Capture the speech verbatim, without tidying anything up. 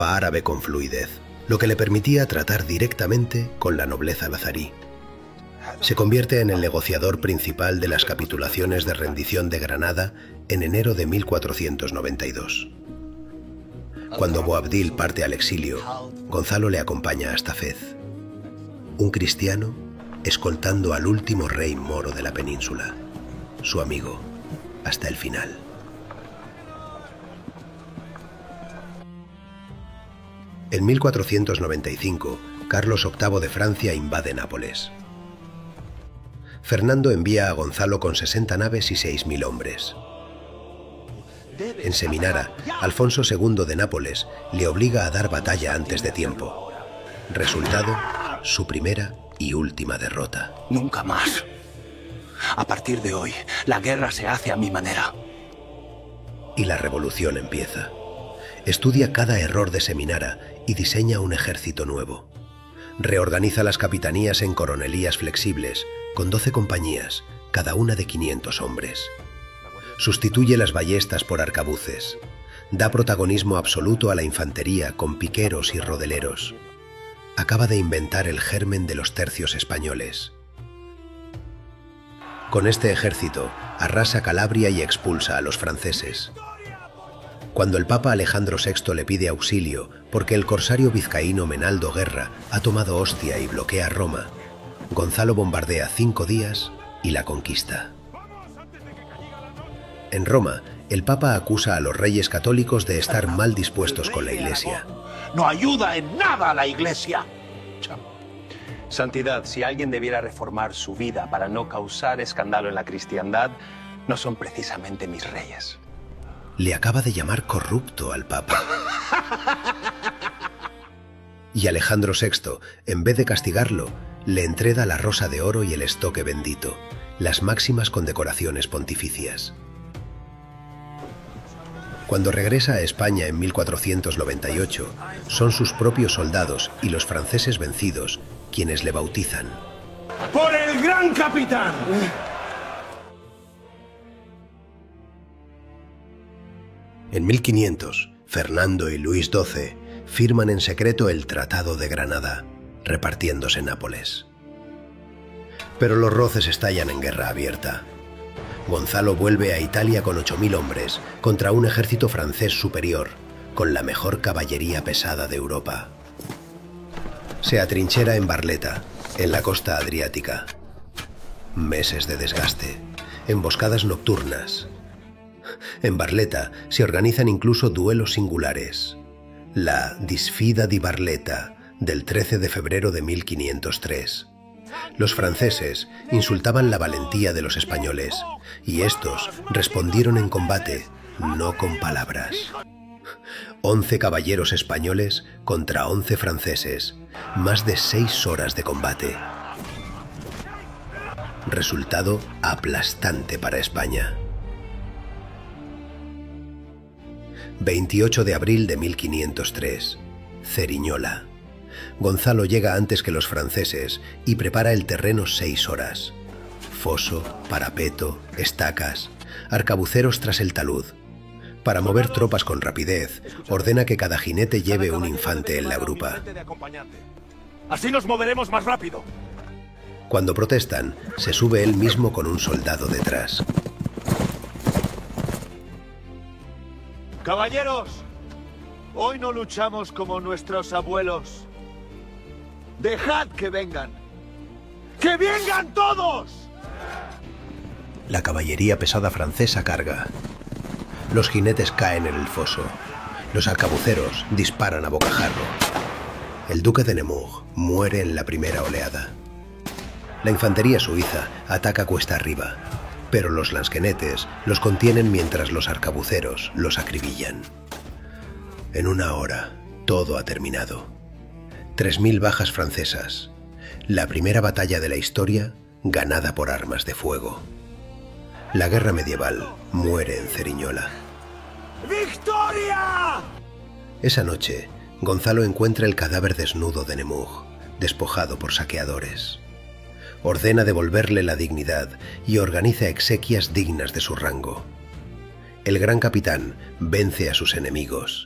árabe con fluidez, lo que le permitía tratar directamente con la nobleza nazarí. Se convierte en el negociador principal de las capitulaciones de rendición de Granada en enero de mil cuatrocientos noventa y dos. Cuando Boabdil parte al exilio, Gonzalo le acompaña hasta Fez, un cristiano escoltando al último rey moro de la península, su amigo, hasta el final. En mil cuatrocientos noventa y cinco, Carlos octavo de Francia invade Nápoles. Fernando envía a Gonzalo con sesenta naves y seis mil hombres. En Seminara, Alfonso segundo de Nápoles le obliga a dar batalla antes de tiempo. Resultado, su primera y última derrota. Nunca más. A partir de hoy, la guerra se hace a mi manera. Y la revolución empieza. Estudia cada error de Seminara y diseña un ejército nuevo. Reorganiza las capitanías en coronelías flexibles, con doce compañías, cada una de quinientos hombres. Sustituye las ballestas por arcabuces. Da protagonismo absoluto a la infantería con piqueros y rodeleros. Acaba de inventar el germen de los tercios españoles. Con este ejército, arrasa Calabria y expulsa a los franceses. Cuando el Papa Alejandro sexto le pide auxilio porque el corsario vizcaíno Menaldo Guerra ha tomado Ostia y bloquea Roma, Gonzalo bombardea cinco días y la conquista. En Roma, el Papa acusa a los reyes católicos de estar mal dispuestos con la Iglesia. No ayuda en nada a la Iglesia. Santidad, si alguien debiera reformar su vida para no causar escándalo en la cristiandad, no son precisamente mis reyes. Le acaba de llamar corrupto al Papa. Y Alejandro sexto, en vez de castigarlo, le entrega la rosa de oro y el estoque bendito, las máximas condecoraciones pontificias. Cuando regresa a España en mil cuatrocientos noventa y ocho, son sus propios soldados y los franceses vencidos quienes le bautizan. ¡Por el gran capitán! En mil quinientos, Fernando y Luis doce firman en secreto el Tratado de Granada, repartiéndose Nápoles. Pero los roces estallan en guerra abierta. Gonzalo vuelve a Italia con ocho mil hombres contra un ejército francés superior, con la mejor caballería pesada de Europa. Se atrinchera en Barletta, en la costa adriática. Meses de desgaste, emboscadas nocturnas. En Barletta se organizan incluso duelos singulares. La Disfida di Barletta, del trece de febrero de mil quinientos tres. Los franceses insultaban la valentía de los españoles, y estos respondieron en combate, no con palabras. Once caballeros españoles contra once franceses, más de seis horas de combate. Resultado aplastante para España. veintiocho de abril de mil quinientos tres, Ceriñola. Gonzalo llega antes que los franceses y prepara el terreno seis horas. Foso, parapeto, estacas, arcabuceros tras el talud. Para mover tropas con rapidez, ordena que cada jinete lleve un infante en la grupa. Así nos moveremos más rápido. Cuando protestan, se sube él mismo con un soldado detrás. Caballeros, hoy no luchamos como nuestros abuelos. Dejad que vengan. ¡Que vengan todos! La caballería pesada francesa carga. Los jinetes caen en el foso. Los arcabuceros disparan a bocajarro. El duque de Nemours muere en la primera oleada. La infantería suiza ataca cuesta arriba, pero los lansquenetes los contienen mientras los arcabuceros los acribillan. En una hora, todo ha terminado. Tres mil bajas francesas. La primera batalla de la historia ganada por armas de fuego. La guerra medieval muere en Ceriñola. ¡Victoria! Esa noche, Gonzalo encuentra el cadáver desnudo de Nemours, despojado por saqueadores. Ordena devolverle la dignidad y organiza exequias dignas de su rango. El gran capitán vence a sus enemigos